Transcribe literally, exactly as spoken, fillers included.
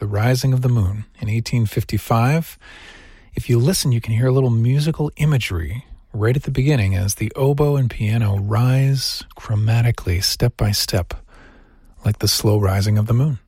The Rising of the Moon, in eighteen fifty-five. If you listen, you can hear a little musical imagery right at the beginning as the oboe and piano rise chromatically, step by step, like the slow rising of the moon.